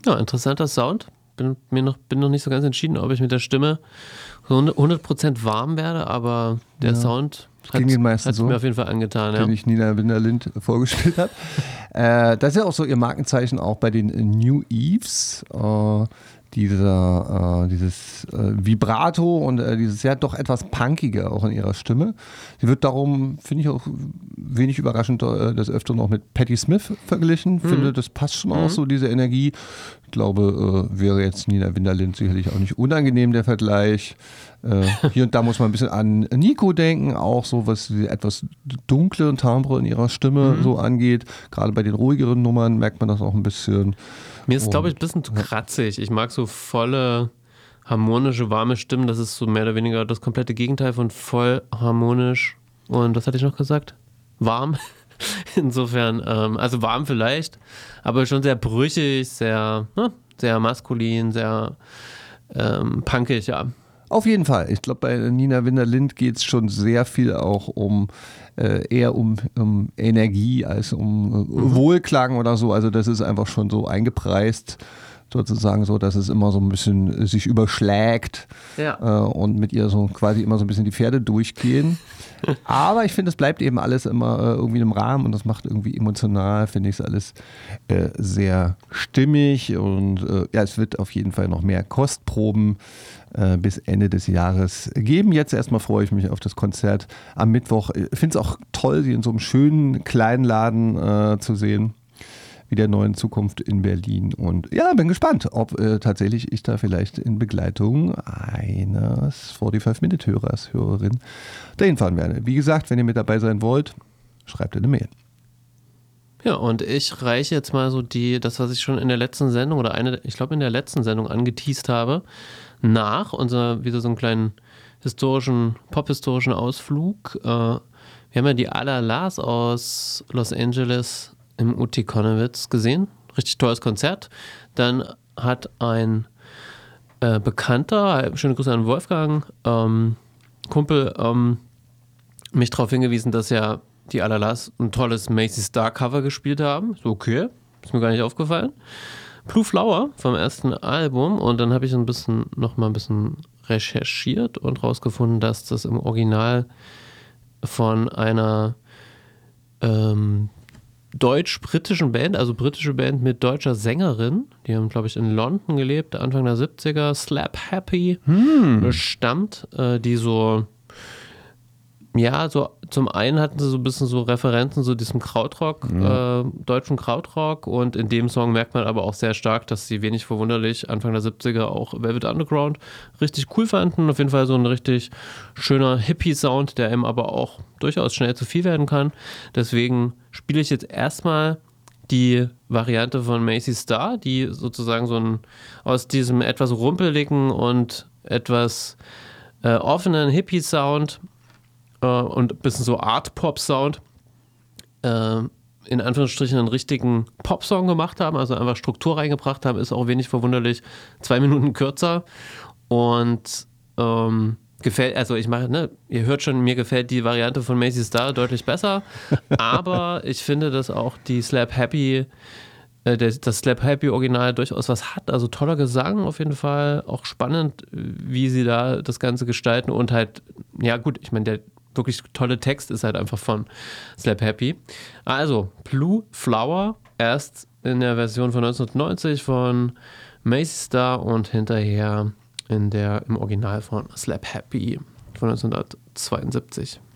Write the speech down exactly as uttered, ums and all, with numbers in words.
Ja, interessanter Sound. Bin mir noch, bin noch nicht so ganz entschieden, ob ich mit der Stimme hundert Prozent warm werde, aber der Ja. Sound hat, Klingt den meisten hat so, mir auf jeden Fall angetan. Ja. den ich Nina Winterlind vorgespielt habe. äh, das ist ja auch so ihr Markenzeichen auch bei den New Eves. Äh, dieser, äh, dieses äh, Vibrato und äh, dieses ja doch etwas punkige auch in ihrer Stimme. Sie wird darum, finde ich auch wenig überraschend, äh, des Öfteren noch mit Patti Smith verglichen. Mhm. Finde, das passt schon mhm. auch so, diese Energie. Ich glaube, äh, wäre jetzt Nina Winterlind sicherlich auch nicht unangenehm, der Vergleich. Äh, hier und da muss man ein bisschen an Nico denken, auch so, was die etwas dunkle Timbre in ihrer Stimme mhm. so angeht. Gerade bei den ruhigeren Nummern merkt man das auch ein bisschen. Mir ist, glaube ich, ein bisschen zu kratzig. Ich mag so volle, harmonische, warme Stimmen. Das ist so mehr oder weniger das komplette Gegenteil von voll harmonisch. Und was hatte ich noch gesagt? Warm. Insofern, ähm, also warm vielleicht, aber schon sehr brüchig, sehr, ne, sehr maskulin, sehr ähm, punkig, ja. Auf jeden Fall. Ich glaube, bei Nina Winterlind geht es schon sehr viel auch um äh, eher um, um Energie als um äh, mhm. Wohlklang oder so. Also das ist einfach schon so eingepreist, sozusagen so, dass es immer so ein bisschen sich überschlägt ja. äh, und mit ihr so quasi immer so ein bisschen die Pferde durchgehen. Aber ich finde, es bleibt eben alles immer äh, irgendwie im Rahmen und das macht irgendwie emotional, finde ich es alles äh, sehr stimmig und äh, ja, es wird auf jeden Fall noch mehr Kostproben äh, bis Ende des Jahres geben. Jetzt erstmal freue ich mich auf das Konzert am Mittwoch. Ich finde es auch toll, sie in so einem schönen kleinen Laden äh, zu sehen, wie der neuen Zukunft in Berlin. Und ja, bin gespannt, ob äh, tatsächlich ich da vielleicht in Begleitung eines forty-five-Minute-Hörers, Hörerin dahin fahren werde. Wie gesagt, wenn ihr mit dabei sein wollt, schreibt eine Mail. Ja, und ich reiche jetzt mal so die, das, was ich schon in der letzten Sendung oder eine, ich glaube in der letzten Sendung angeteast habe, nach, unser, wieder so einen kleinen historischen, pop-historischen Ausflug. Äh, wir haben ja die Alalas aus Los Angeles im U T Konnewitz gesehen. Richtig tolles Konzert. Dann hat ein äh, Bekannter, schöne Grüße an Wolfgang, ähm, Kumpel, ähm, mich darauf hingewiesen, dass ja die Alalas ein tolles Macy Star Cover gespielt haben. So, okay, ist mir gar nicht aufgefallen. Blue Flower vom ersten Album und dann habe ich ein bisschen, noch mal ein bisschen recherchiert und rausgefunden, dass das im Original von einer ähm, deutsch-britischen Band, also britische Band mit deutscher Sängerin, die haben, glaube ich, in London gelebt, Anfang der siebziger, Slap Happy, hm. stammt, äh, die so, ja, so zum einen hatten sie so ein bisschen so Referenzen zu diesem Krautrock, ja. äh, deutschen Krautrock und in dem Song merkt man aber auch sehr stark, dass sie wenig verwunderlich Anfang der siebziger auch Velvet Underground richtig cool fanden. Auf jeden Fall so ein richtig schöner Hippie-Sound, der einem aber auch durchaus schnell zu viel werden kann. Deswegen spiele ich jetzt erstmal die Variante von Macy Star, die sozusagen so ein aus diesem etwas rumpeligen und etwas äh, offenen Hippie-Sound und ein bisschen so Art-Pop-Sound äh, in Anführungsstrichen einen richtigen Pop-Song gemacht haben, also einfach Struktur reingebracht haben, ist auch wenig verwunderlich, zwei Minuten kürzer und ähm, gefällt, also ich mache, ne, ihr hört schon, mir gefällt die Variante von Macy Star deutlich besser, aber ich finde, dass auch die Slap Happy äh, das, das Slap Happy Original durchaus was hat, also toller Gesang auf jeden Fall, auch spannend, wie sie da das Ganze gestalten und halt, ja gut, ich meine, der wirklich tolle Text ist halt einfach von Slap Happy. Also, Blue Flower, erst in der Version von neunzehnhundertneunzig von Macy Star und hinterher in der, im Original von Slap Happy von neunzehnhundertzweiundsiebzig.